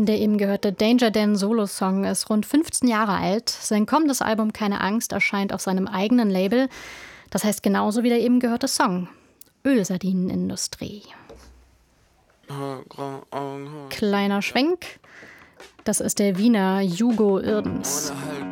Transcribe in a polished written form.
Der eben gehörte Danger Dan Solo-Song ist rund 15 Jahre alt. Sein kommendes Album Keine Angst erscheint auf seinem eigenen Label. Das heißt genauso wie der eben gehörte Song. Ölsardinenindustrie. Kleiner Schwenk. Das ist der Wiener Jugo Irdens.